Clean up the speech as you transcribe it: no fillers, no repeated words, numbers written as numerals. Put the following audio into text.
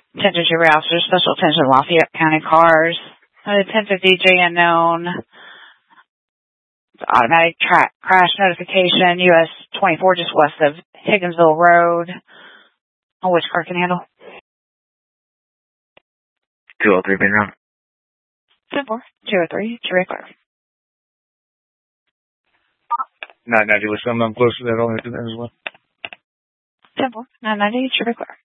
Attention to officers, special attention Lafayette County cars. 1050 DJ unknown. Automatic crash notification. US 24 just west of Higginsville Road. On which car can handle? 203 main route. 10-4. 203. Trivia clear. 990 with some close to that. I'll do that as well. 10-4. 990. Trivia clear.